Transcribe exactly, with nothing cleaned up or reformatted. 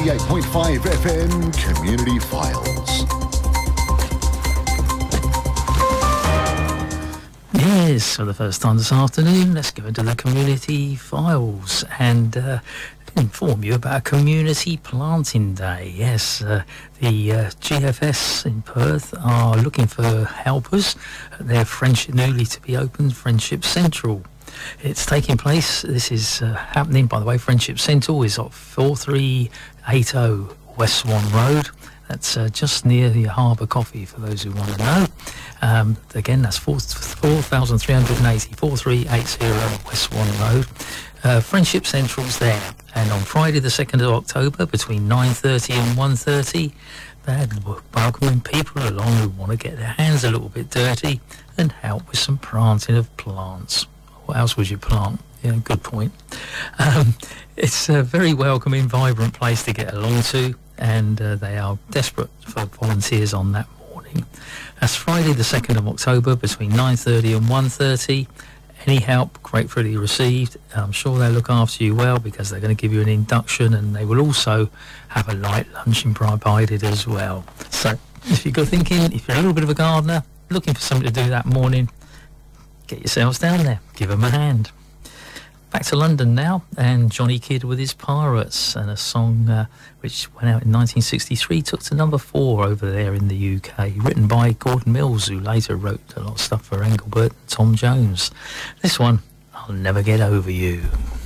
ninety-eight point five F M Community Files. Yes, for the first time this afternoon, let's go into the Community Files and uh, inform you about Community Planting Day. Yes, uh, the uh, G F S in Perth are looking for helpers at their Friendship, newly to be opened Friendship Central. It's taking place, this is uh, happening, by the way, Friendship Central is at four three eight zero West Swan Road. That's uh, just near the Harbour Coffee, for those who want to know. Um, again, that's four thousand three hundred eighty, four three eight zero West Swan Road. Uh, Friendship Central's there. And on Friday the second of October, between nine thirty and one thirty, they're welcoming people along who want to get their hands a little bit dirty and help with some planting of plants. What else would you plant? Yeah, good point. Um, it's a very welcoming, vibrant place to get along to, and uh, they are desperate for volunteers on that morning. That's Friday the second of October between nine thirty and one thirty. Any help gratefully received. I'm sure they'll look after you well, because they're going to give you an induction, and they will also have a light luncheon provided as well. So if you're thinking, if you're a little bit of a gardener, looking for something to do that morning, get yourselves down there, give them a hand. Back to London now, and Johnny Kidd with his Pirates, and a song uh, which went out in nineteen sixty-three, took to number four over there in the U K, written by Gordon Mills, who later wrote a lot of stuff for Engelbert and Tom Jones. This one, I'll Never Get Over You.